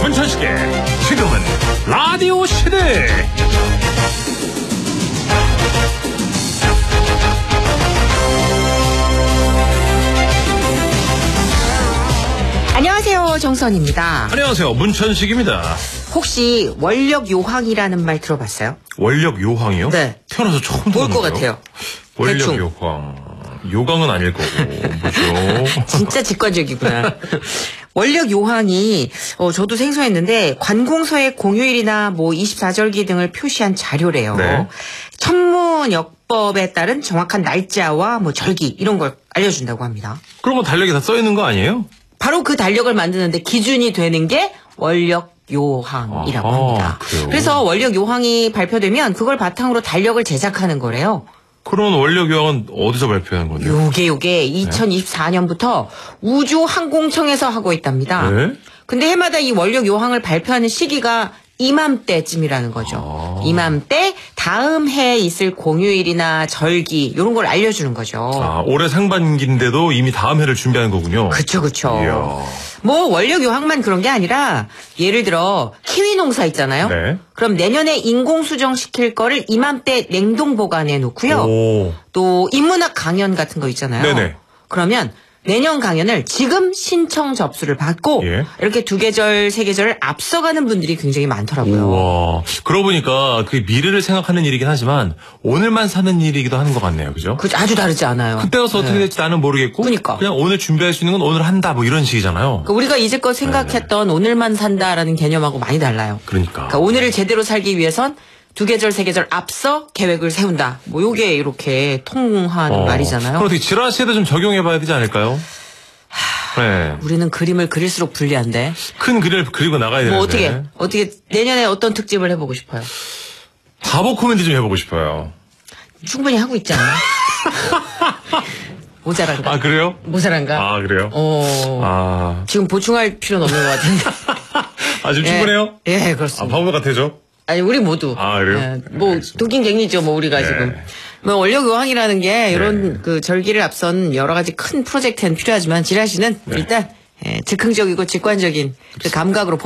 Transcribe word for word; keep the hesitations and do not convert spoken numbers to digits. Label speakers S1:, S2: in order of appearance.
S1: 문천식의 지금은 라디오 시대.
S2: 안녕하세요, 정선입니다.
S1: 안녕하세요, 문천식입니다.
S2: 혹시 원력요황이라는 말 들어봤어요?
S1: 원력요황이요?
S2: 네.
S1: 태어나서 처음
S2: 뭘 것
S1: 들어봤네요.
S2: 같아요? 대충.
S1: 원력요황. 요강은 아닐 거고 뭐죠?
S2: 진짜 직관적이구나. 원력요황이 어, 저도 생소했는데 관공서의 공휴일이나 뭐 이십사절기 등을 표시한 자료래요.
S1: 네.
S2: 천문역법에 따른 정확한 날짜와 뭐 절기 이런 걸 알려준다고 합니다.
S1: 그런 거 달력에 다 써 있는 거 아니에요?
S2: 바로 그 달력을 만드는데 기준이 되는 게 원력요황이라고
S1: 아하,
S2: 합니다.
S1: 그래요?
S2: 그래서 원력요황이 발표되면 그걸 바탕으로 달력을 제작하는 거래요.
S1: 그런 원력요황은 어디서 발표한 건데요?
S2: 요게 요게 이천이십사년부터 우주항공청에서 하고 있답니다.
S1: 네?
S2: 근데 해마다 이 원력요황을 발표하는 시기가 이맘때쯤이라는 거죠.
S1: 아.
S2: 이맘때 다음 해에 있을 공휴일이나 절기 이런 걸 알려주는 거죠.
S1: 아, 올해 상반기인데도 이미 다음 해를 준비하는 거군요.
S2: 그쵸 그쵸.
S1: 이야.
S2: 뭐 원력요황만 그런 게 아니라 예를 들어 키위 농사 있잖아요.
S1: 네.
S2: 그럼 내년에 인공수정 시킬 거를 이맘때 냉동 보관해 놓고요.
S1: 오.
S2: 또 인문학 강연 같은 거 있잖아요.
S1: 네네.
S2: 그러면 내년 강연을 지금 신청 접수를 받고
S1: 예.
S2: 이렇게 두 계절, 세 계절을 앞서가는 분들이 굉장히 많더라고요.
S1: 우와. 그러고 보니까 그 미래를 생각하는 일이긴 하지만 오늘만 사는 일이기도 하는 것 같네요. 그죠?
S2: 그 아주 다르지 않아요.
S1: 그때 가서 어떻게
S2: 네.
S1: 될지 나는 모르겠고
S2: 그러니까.
S1: 그냥 오늘 준비할 수 있는 건 오늘 한다 뭐 이런 식이잖아요.
S2: 그러니까 우리가 이제껏 생각했던 오늘만 산다라는 개념하고 많이 달라요.
S1: 그러니까.
S2: 그러니까 오늘을 제대로 살기 위해선 두 계절, 세 계절 앞서 계획을 세운다. 뭐 요게 이렇게 통하는
S1: 어.
S2: 말이잖아요.
S1: 그럼 어떻게 지라시에도 좀 적용해봐야 되지 않을까요? 네.
S2: 우리는 그림을 그릴수록 불리한데.
S1: 큰 그림을 그리고 나가야 되는데.
S2: 뭐 어떻게 어떻게 내년에 어떤 특집을 해보고 싶어요?
S1: 바보 코미디 좀 해보고 싶어요.
S2: 충분히 하고 있지 않나? 모자란가?
S1: 아 그래요?
S2: 모자란가?
S1: 아 그래요?
S2: 어.
S1: 아,
S2: 지금 보충할 필요는 없는 것 같은데.
S1: 아 지금
S2: 예.
S1: 충분해요?
S2: 예,
S1: 아
S2: 그렇습니다.
S1: 바보 같아죠?
S2: 아니 우리 모두.
S1: 아, 그래요?
S2: 예, 뭐
S1: 알겠습니다.
S2: 도킹갱이죠, 뭐 우리가
S1: 네.
S2: 지금. 뭐 원력요황이라는 게 이런
S1: 네.
S2: 그 절기를 앞선 여러 가지 큰 프로젝트는 필요하지만 지라시는
S1: 네.
S2: 일단 예, 즉흥적이고 직관적인 그 감각으로